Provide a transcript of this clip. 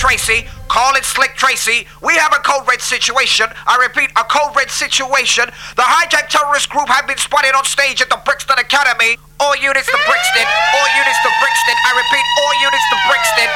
Tracy. Call it Slick Tracy. We have a code red situation. I repeat, a code red situation. The hijacked terrorist group have been spotted on stage at the Brixton Academy. All